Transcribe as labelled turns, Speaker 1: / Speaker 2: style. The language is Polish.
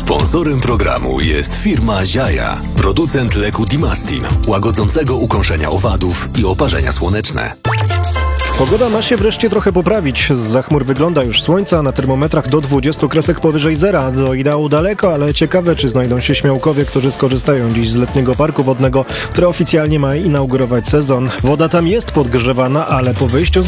Speaker 1: Sponsorem programu jest firma Ziaja, producent leku Dimastin, łagodzącego ukąszenia owadów i oparzenia słoneczne.
Speaker 2: Pogoda ma się wreszcie trochę poprawić. Zza chmur wygląda już słońca, na termometrach do 20 kresek powyżej zera. Do ideału daleko, ale ciekawe, czy znajdą się śmiałkowie, którzy skorzystają dziś z letniego parku wodnego, który oficjalnie ma inaugurować sezon. Woda tam jest podgrzewana, ale po wyjściu z